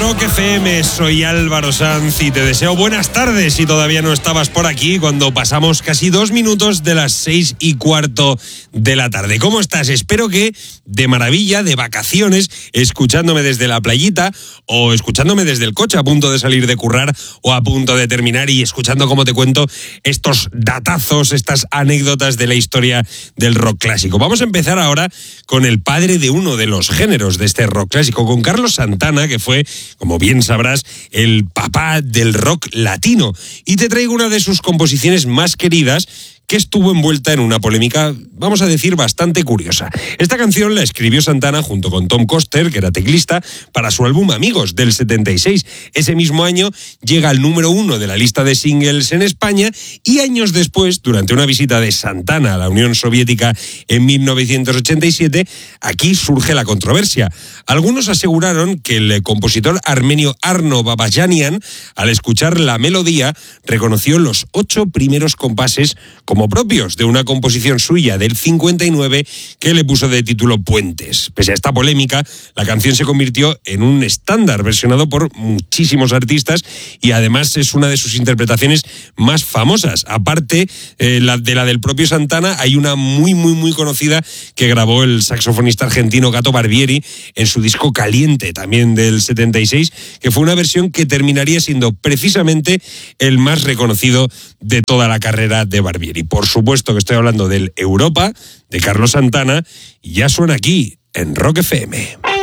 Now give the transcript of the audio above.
Rock FM, soy Álvaro Sanz y te deseo buenas tardes si todavía no estabas por aquí cuando pasamos casi 2 minutos de las 6:15 de la tarde. ¿Cómo estás? Espero que de maravilla, de vacaciones, escuchándome desde la playita o escuchándome desde el coche a punto de salir de currar o a punto de terminar y escuchando cómo te cuento estos datazos, estas anécdotas de la historia del rock clásico. Vamos a empezar ahora con el padre de uno de los géneros de este rock clásico, con Carlos Santana, que fue, como bien sabrás, el papá del rock latino. Y te traigo una de sus composiciones más queridas, que estuvo envuelta en una polémica, vamos a decir, bastante curiosa. Esta canción la escribió Santana junto con Tom Coster, que era teclista, para su álbum Amigos, del 76. Ese mismo año llega al número 1 de la lista de singles en España y años después, durante una visita de Santana a la Unión Soviética en 1987, aquí surge la controversia. Algunos aseguraron que el compositor armenio Arno Babajanian, al escuchar la melodía, reconoció los 8 primeros compases como propios de una composición suya del 59 que le puso de título Puentes. Pese a esta polémica, la canción se convirtió en un estándar versionado por muchísimos artistas y además es una de sus interpretaciones más famosas. Aparte de la del propio Santana, hay una muy conocida que grabó el saxofonista argentino Gato Barbieri en su disco Caliente, también del 76, que fue una versión que terminaría siendo precisamente el más reconocido de toda la carrera de Barbieri. Por supuesto que estoy hablando del Europa, de Carlos Santana, y ya suena aquí, en Rock FM.